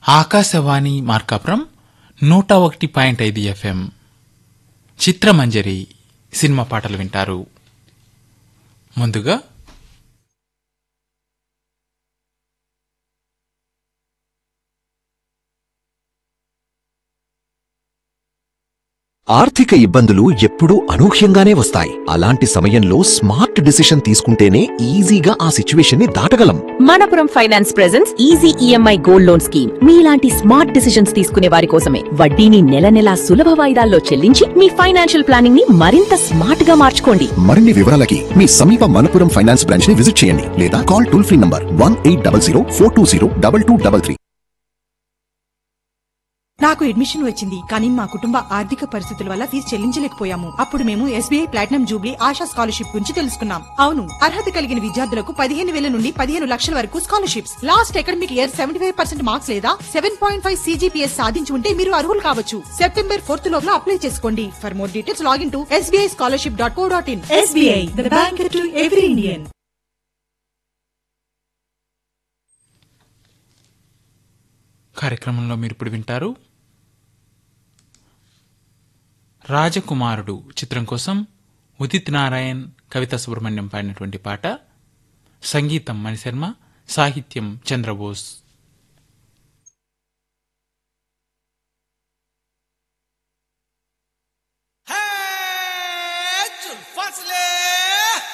Akashvani Markapuram 101.5 FM చిత్రమంజరి cinema పాటలు వింటారు. ముందుగా ఆర్థిక ఇబ్బందులు ఎప్పుడూ అనూహ్యంగానే వస్తాయి. అలాంటి సమయంలో స్మార్ట్ డిసిషన్ తీసుకుంటేనే ఈజీగా ఆ సిచ్యువేషన్ ని దాటగలం. Manappuram finance presents easy EMI gold loan scheme. మీలాంటి స్మార్ట్ డిసిషన్స్ తీసుకునే వారి కోసమే. వడ్డీని నెల నెలా సులభ వాయిదాల్లో చెల్లించి మీ ఫైనాన్షియల్ ప్లానింగ్ ని మరింత స్మార్ట్ గా మార్చుకోండి. మరిన్ని వివరాలకి మీ సమీప మనపురం ఫైనాన్స్ బ్రాంచ్ ని విజిట్ చేయండి లేదా కాల్ టోల్ ఫ్రీ నంబర్ 1800 420 2233. నాకు అడ్మిషన్ వచ్చింది, కానీ మా కుటుంబ ఆర్థిక పరిస్థితుల వల్ల ఫీజు చెల్లించలేకపోయాము. అప్పుడు మేము SBI platinum Jubilee ASHA scholarship గురించి తెలుసుకున్నాం. అవును, అర్హత కలిగిన విద్యార్థులకు 15,000 నుండి 15 లక్షల వరకు scholarships. Last academic year 75% marks లేదా 7.5 CGPS సాధించి ఉంటే మీరు అర్హులు కావచ్చు. September 4th లోపల అప్లై చేసుకోండి. For more details login to sbischolarship.co.in. SBI, the bank to every Indian. కార్యక్రమంలో మీరు ఇప్పుడు వింటారు రాజకుమారుడు చిత్రం కోసం ఉదిత్ నారాయణ్, కవితా సుబ్రహ్మణ్యం పాడినటువంటి పాట. సంగీతం మణిశర్మ, సాహిత్యం చంద్రబోస్.